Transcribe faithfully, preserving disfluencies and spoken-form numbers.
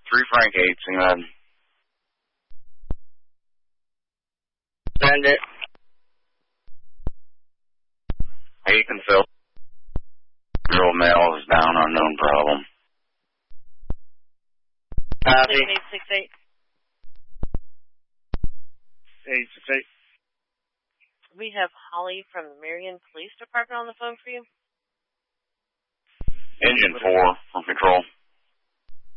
Three Frank eights, and then send it. Aiken Phil. Girl male is down, unknown problem. Copy. eight six eight. eight six eight. We have Holly from the Marion Police Department on the phone for you. Engine four from control.